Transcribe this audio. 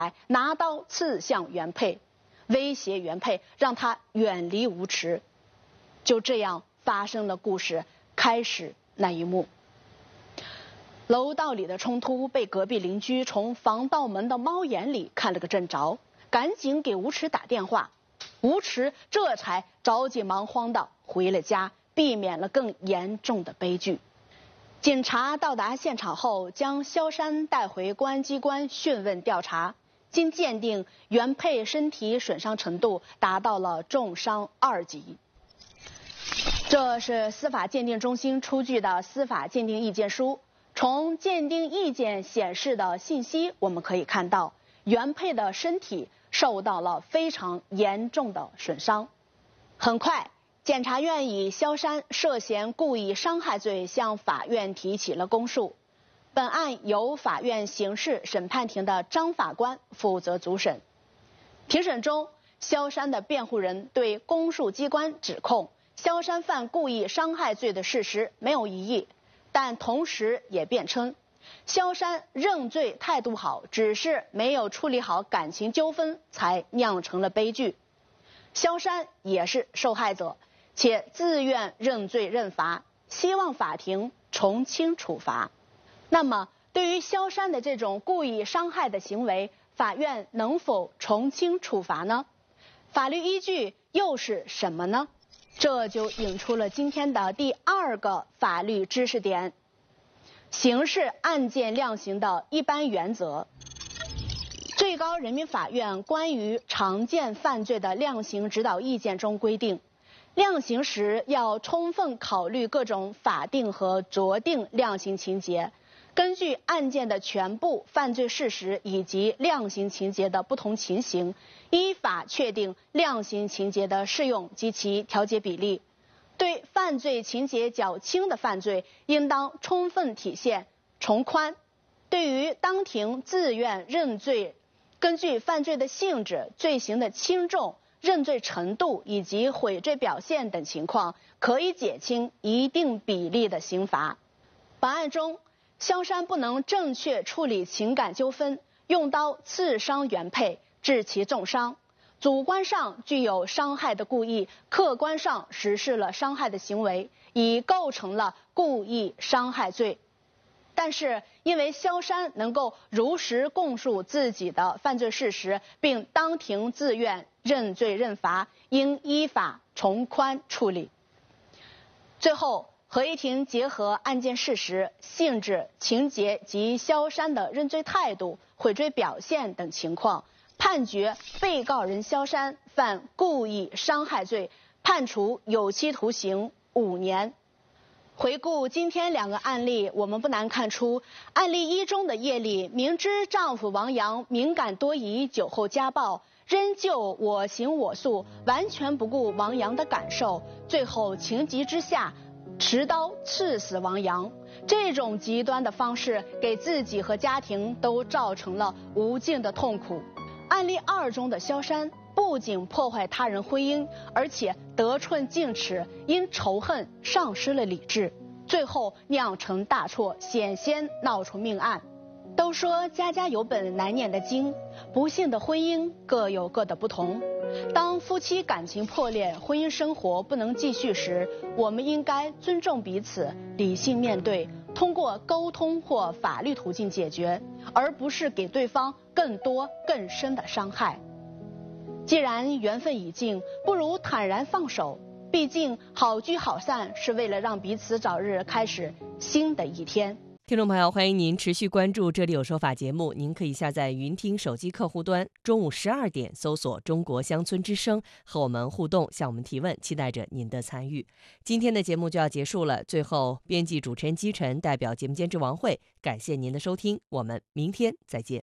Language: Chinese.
拿刀刺向原配，威胁原配让他远离吴池。就这样发生了故事开始那一幕。楼道里的冲突被隔壁邻居从防盗门的猫眼里看了个正着，赶紧给吴池打电话。吴池这才着急忙慌地回了家，避免了更严重的悲剧。警察到达现场后，将萧山带回公安机关讯问调查。经鉴定，原配身体损伤程度达到了重伤2级。这是司法鉴定中心出具的司法鉴定意见书。从鉴定意见显示的信息，我们可以看到，原配的身体受到了非常严重的损伤。很快，检察院以萧山涉嫌故意伤害罪向法院提起了公诉。本案由法院刑事审判庭的张法官负责主审。庭审中，萧山的辩护人对公诉机关指控萧山犯故意伤害罪的事实没有异议，但同时也辩称萧山认罪态度好，只是没有处理好感情纠纷，才酿成了悲剧。萧山也是受害者，且自愿认罪认罚，希望法庭从轻处罚。那么，对于萧山的这种故意伤害的行为，法院能否从轻处罚呢？法律依据又是什么呢？这就引出了今天的第2个法律知识点：刑事案件量刑的一般原则。最高人民法院关于常见犯罪的量刑指导意见中规定，量刑时要充分考虑各种法定和酌定量刑情节，根据案件的全部犯罪事实以及量刑情节的不同情形，依法确定量刑情节的适用及其调节比例。对犯罪情节较轻的犯罪，应当充分体现从宽；对于当庭自愿认罪，根据犯罪的性质、罪行的轻重、认罪程度以及悔罪表现等情况，可以减轻一定比例的刑罚。本案中，萧山不能正确处理情感纠纷，用刀刺伤原配，致其重伤。主观上具有伤害的故意，客观上实施了伤害的行为，已构成了故意伤害罪。但是，因为萧山能够如实供述自己的犯罪事实，并当庭自愿认罪认罚，应依法从宽处理。最后，合议庭结合案件事实、性质、情节及萧山的认罪态度、悔罪表现等情况，判决被告人萧山犯故意伤害罪，判处有期徒刑5年。回顾今天2个案例，我们不难看出，案例1中的叶丽明知丈夫王阳敏感多疑、酒后家暴，仍旧我行我素，完全不顾王阳的感受，最后情急之下持刀刺死王阳。这种极端的方式给自己和家庭都造成了无尽的痛苦。案例2中的萧山不仅破坏他人婚姻，而且得寸进尺，因仇恨丧失了理智，最后酿成大错，险些闹出命案。都说家家有本难念的经，不幸的婚姻各有各的不同。当夫妻感情破裂，婚姻生活不能继续时，我们应该尊重彼此，理性面对，通过沟通或法律途径解决，而不是给对方更多更深的伤害。既然缘分已尽，不如坦然放手，毕竟好聚好散是为了让彼此早日开始新的一天。 听众朋友，欢迎您持续关注这里有说法节目，您可以下载云听手机客户端，中午12点搜索中国乡村之声，和我们互动，向我们提问，期待着您的参与。今天的节目就要结束了，最后编辑主持人姬晨代表节目监制王慧，感谢您的收听，我们明天再见。